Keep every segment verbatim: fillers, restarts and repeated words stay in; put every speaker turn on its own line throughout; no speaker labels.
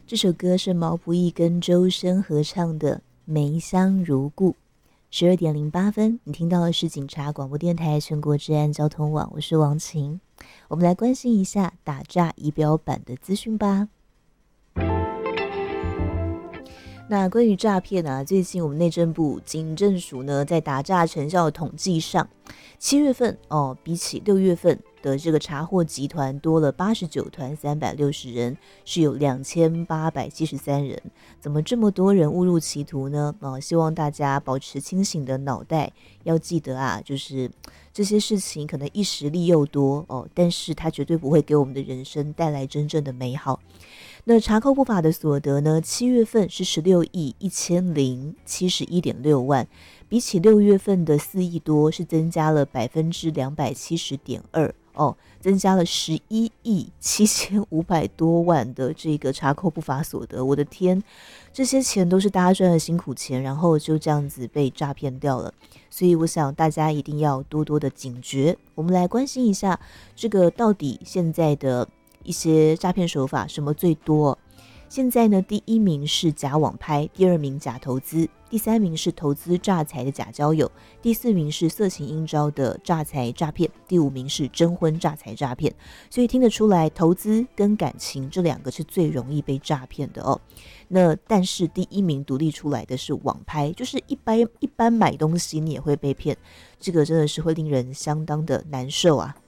这首歌是毛不易跟周深合唱的《梅香如故》。十二点零八分，你听到的是警察广播电台全国治安交通网，我是王晴。我们来关心一下打诈仪表板的资讯吧。那关于诈骗啊，最近我们内政部警政署呢，在打诈成效的统计上，七月份哦，比起六月份的这个查获集团多了八十九团三百六十人，是有两千八百七十三人。怎么这么多人误入歧途呢？哦，希望大家保持清醒的脑袋，要记得啊，就是这些事情可能一时利诱多哦，但是它绝对不会给我们的人生带来真正的美好。那查扣不法的所得呢？七月份是十六亿一千零七十一点六万，比起六月份的四亿多，是增加了百分之两百七十点二哦，增加了十一亿七千五百多万的这个查扣不法所得。我的天，这些钱都是大家赚的辛苦钱，然后就这样子被诈骗掉了。所以我想大家一定要多多的警觉。我们来关心一下，这个到底现在的一些诈骗手法什么最多？现在呢，第一名是假网拍，第二名假投资，第三名是投资诈财的假交友，第四名是色情应招的诈财诈骗，第五名是征婚诈财诈骗。所以听得出来，投资跟感情这两个是最容易被诈骗的哦。那但是第一名独立出来的是网拍，就是一般一般买东西你也会被骗，这个真的是会令人相当的难受啊。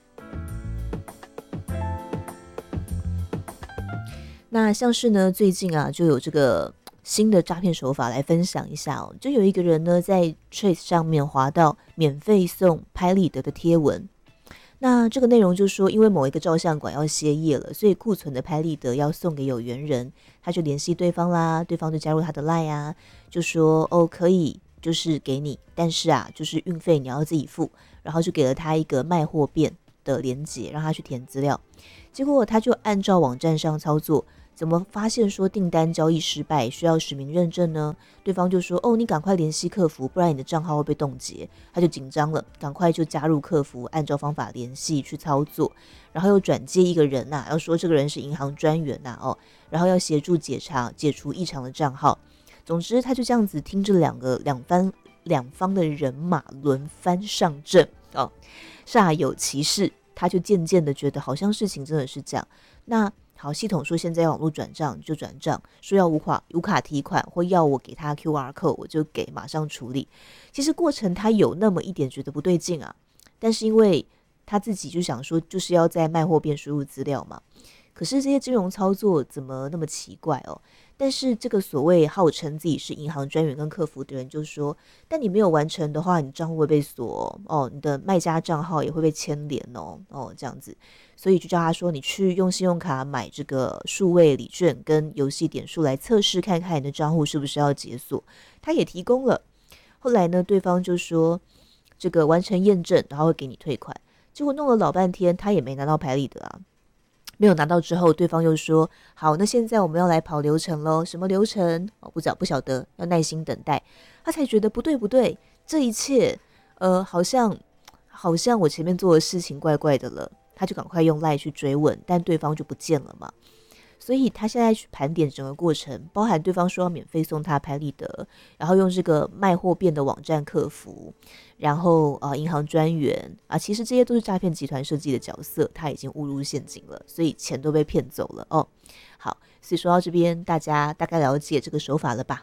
那像是呢，最近啊就有这个新的诈骗手法来分享一下哦。就有一个人呢在 Trace 上面滑到免费送拍立得的贴文，那这个内容就说，因为某一个照相馆要歇业了，所以库存的拍立得要送给有缘人，他就联系对方啦，对方就加入他的 LINE 啊，就说哦可以，就是给你，但是啊就是运费你要自己付，然后就给了他一个卖货便的连结，让他去填资料。结果他就按照网站上操作，怎么发现说订单交易失败，需要实名认证呢？对方就说哦，你赶快联系客服，不然你的账号会被冻结。他就紧张了，赶快就加入客服，按照方法联系去操作，然后又转接一个人呐、啊，要说这个人是银行专员呐、啊、哦，然后要协助解查解除异常的账号。总之，他就这样子听着两个两方两方的人马轮番上阵哦，煞有其事。他就渐渐的觉得好像事情真的是这样。那好，系统说现在要网络转账就转账，说要无卡无卡提款或要我给他 Q R code 我就给，马上处理。其实过程他有那么一点觉得不对劲啊，但是因为他自己就想说就是要在卖货便输入资料嘛，可是这些金融操作怎么那么奇怪哦？但是这个所谓号称自己是银行专员跟客服的人就说，但你没有完成的话，你账户会被锁哦，你的卖家账号也会被牵连哦，哦这样子，所以就叫他说，你去用信用卡买这个数位礼券跟游戏点数来测试看看你的账户是不是要解锁，他也提供了。后来呢，对方就说这个完成验证，然后会给你退款，结果弄了老半天，他也没拿到拍立得啊。没有拿到之后，对方又说好，那现在我们要来跑流程咯，什么流程、哦、不知道不晓得，要耐心等待。他才觉得不对不对，这一切呃好像好像我前面做的事情怪怪的了，他就赶快用 LINE 去追问，但对方就不见了嘛。所以他现在去盘点整个过程，包含对方说要免费送他拍立得，然后用这个卖货便的网站客服，然后呃银行专员啊，其实这些都是诈骗集团设计的角色，他已经误入陷阱了，所以钱都被骗走了哦。好，所以说到这边，大家大概了解这个手法了吧？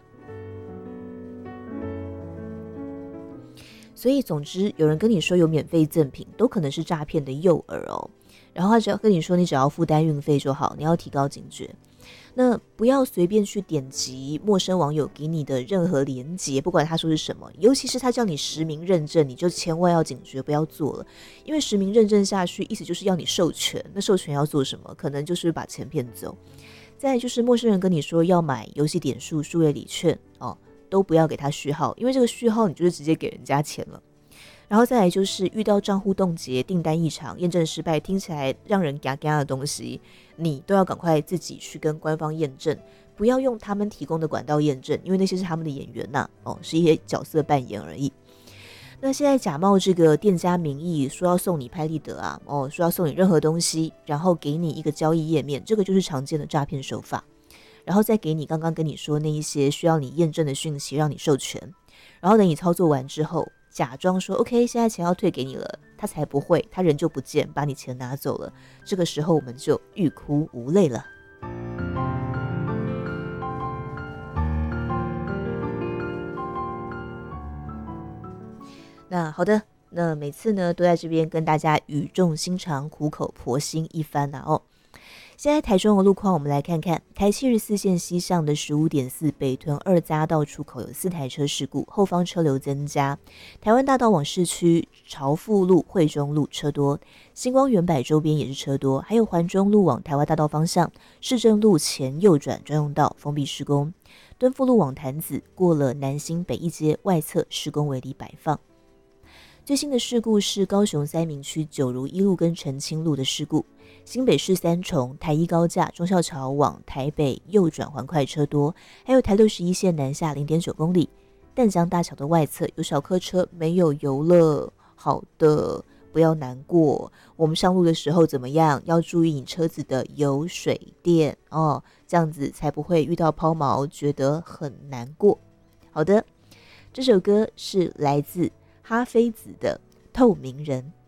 所以总之，有人跟你说有免费赠品，都可能是诈骗的诱饵哦。然后他只要跟你说，你只要负担运费就好，你要提高警觉。那不要随便去点击陌生网友给你的任何连结，不管他说是什么，尤其是他叫你实名认证，你就千万要警觉，不要做了。因为实名认证下去，意思就是要你授权，那授权要做什么？可能就是把钱骗走。再来就是陌生人跟你说要买游戏点数、数位礼券哦，都不要给他序号，因为这个序号你就是直接给人家钱了。然后再来就是遇到账户冻结、订单异常、验证失败，听起来让人嘎嘎的东西，你都要赶快自己去跟官方验证，不要用他们提供的管道验证，因为那些是他们的演员呐、啊，哦，是一些角色扮演而已。那现在假冒这个店家名义说要送你拍立得啊，哦，说要送你任何东西，然后给你一个交易页面，这个就是常见的诈骗手法。 然后再给你刚刚跟你说那一些需要你验证的讯息，让你授权，然后等你操作完之后，假装说 OK， 现在钱要退给你了，他才不会，他人就不见，把你钱拿走了。这个时候我们就欲哭无泪了。那好的，那每次呢都在这边跟大家语重心长、苦口婆心一番啊哦。现在台中的路况，我们来看看。台七十四线西向的十五点四北屯二匝道出口有四台车事故，后方车流增加。台湾大道往市区朝富路、惠中路车多，星光远百周边也是车多，还有环中路往台湾大道方向，市政路前右转专用道封闭施工。敦富路往潭子过了南新北一街外侧施工围篱摆放。最新的事故是高雄三民区九如一路跟澄清路的事故，新北市三重台一高架忠孝桥往台北右转环快车多，还有台六十一线南下 零点九公里，淡江大桥的外侧有小客车没有油了。好的，不要难过，我们上路的时候怎么样？要注意你车子的油水电哦，这样子才不会遇到抛锚觉得很难过。好的，这首歌是来自哈菲子的《透明人》。